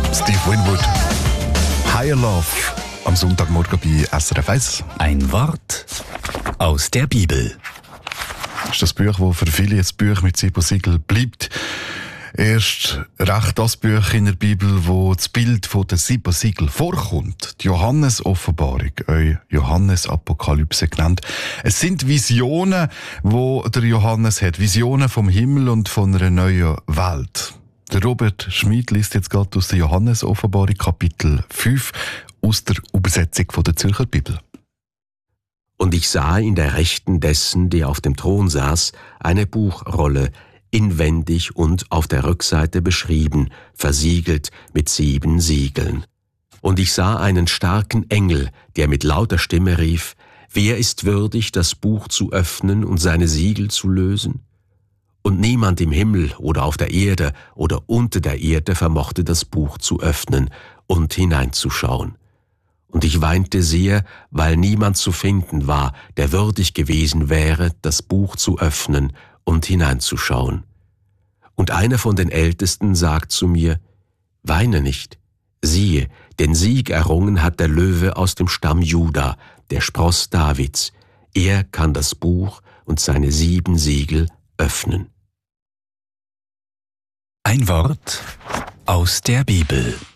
Steve Winwood. Higher Love. Am Sonntagmorgen bei SRF 1. Ein Wort aus der Bibel. Das ist das Buch, das für viele ein Buch mit 7 Siegeln bleibt. Erst recht das Buch in der Bibel, wo das Bild von den 7 Siegeln vorkommt. Die Johannes-Offenbarung, Johannes-Apokalypse genannt. Es sind Visionen, wo der Johannes hat. Visionen vom Himmel und von einer neuen Welt. Der Robert Schmid liest jetzt gerade aus der Johannes-Offenbarung, Kapitel 5, aus der Übersetzung von der Zürcher Bibel. Und ich sah in der Rechten dessen, der auf dem Thron saß, eine Buchrolle, inwendig und auf der Rückseite beschrieben, versiegelt mit 7 Siegeln. Und ich sah einen starken Engel, der mit lauter Stimme rief: Wer ist würdig, das Buch zu öffnen und seine Siegel zu lösen? Und niemand im Himmel oder auf der Erde oder unter der Erde vermochte das Buch zu öffnen und hineinzuschauen. Und ich weinte sehr, weil niemand zu finden war, der würdig gewesen wäre, das Buch zu öffnen und hineinzuschauen. Und einer von den Ältesten sagt zu mir: Weine nicht, siehe, den Sieg errungen hat der Löwe aus dem Stamm Juda, der Spross Davids. Er kann das Buch und seine 7 Siegel öffnen. Ein Wort aus der Bibel.